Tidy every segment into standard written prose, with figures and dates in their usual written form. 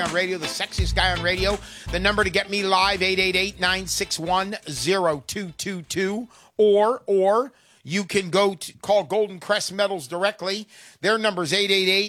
On radio, the sexiest guy on radio. The number to get me live, 888-961-0222. Or you can go to call Golden Crest Metals directly. Their number is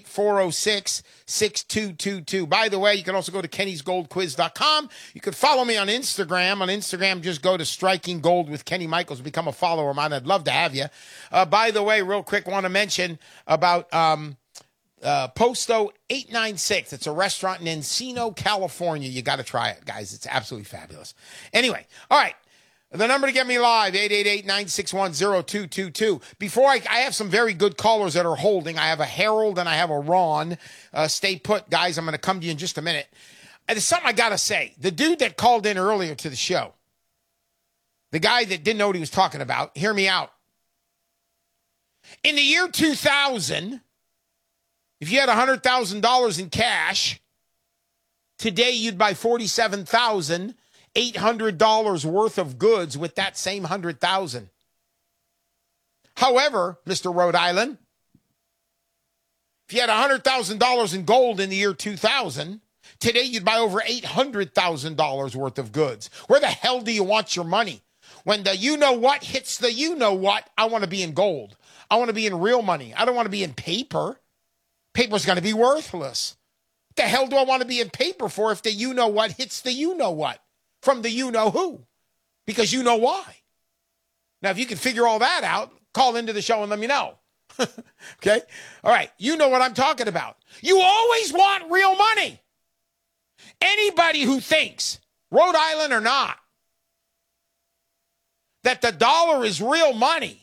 888-406-6222. By the way, you can also go to kennysgoldquiz.com. You can follow me on Instagram. On Instagram, just go to Striking Gold with Kenny Michaels. Become a follower of mine. I'd love to have you. By the way, real quick, want to mention about Posto 896. It's a restaurant in Encino, California. You got to try it, guys. It's absolutely fabulous. Anyway, all right. The number to get me live, 888-961-0222. Before I have some very good callers that are holding. I have a Harold and I have a Ron. Stay put, guys. I'm going to come to you in just a minute. There's something I got to say. The dude that called in earlier to the show, the guy that didn't know what he was talking about, hear me out. In the year 2000, if you had $100,000 in cash, today you'd buy $47,800 worth of goods with that same $100,000. However, Mr. Rhode Island, if you had $100,000 in gold in the year 2000, today you'd buy over $800,000 worth of goods. Where the hell do you want your money? When the you-know-what hits the you-know-what, I want to be in gold. I want to be in real money. I don't want to be in paper. Paper's going to be worthless. What the hell do I want to be in paper for if the you-know-what hits the you-know-what from the you-know-who? Because you know why. Now, if you can figure all that out, call into the show and let me know. Okay? All right. You know what I'm talking about. You always want real money. Anybody who thinks, Rhode Island or not, that the dollar is real money